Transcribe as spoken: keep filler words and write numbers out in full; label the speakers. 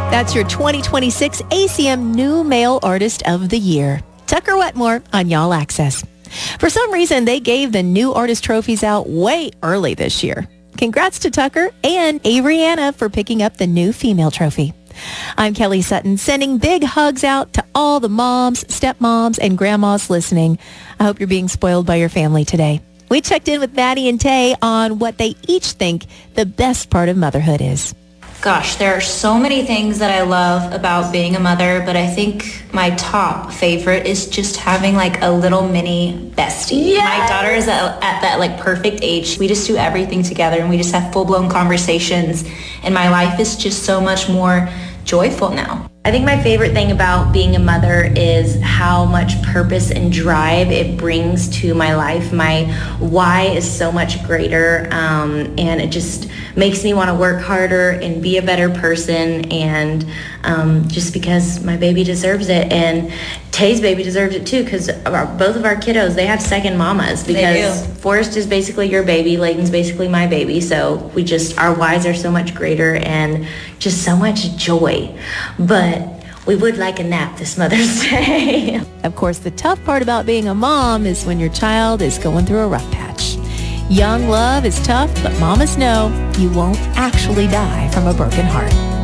Speaker 1: That's your twenty twenty-six A C M New Male Artist of the Year, Tucker Wetmore on Y'all Access. For some reason, they gave the new artist trophies out way early this year. Congrats to Tucker and Avery for picking up the new female trophy. I'm Kelly Sutton, sending big hugs out to all the moms, stepmoms, and grandmas listening. I hope you're being spoiled by your family today. We checked in with Maddie and Tay on what they each think the best part of motherhood is.
Speaker 2: Gosh, there are so many things that I love about being a mother, but I think my top favorite is just having like a little mini bestie. Yes! My daughter is at, at that like perfect age. We just do everything together and we just have full-blown conversations, and my life is just so much more joyful now. I think my favorite thing about being a mother is how much purpose and drive it brings to my life. My why is so much greater, um, and it just makes me want to work harder and be a better person, and um, just because my baby deserves it, and Tay's baby deserves it too, because both of our kiddos, they have second mamas, because Forrest is basically your baby, Layton's basically my baby, so we just, our whys are so much greater and just so much joy. But we would like a nap this Mother's Day.
Speaker 1: Of course, the tough part about being a mom is when your child is going through a rough patch. Young love is tough, but mamas know you won't actually die from a broken heart.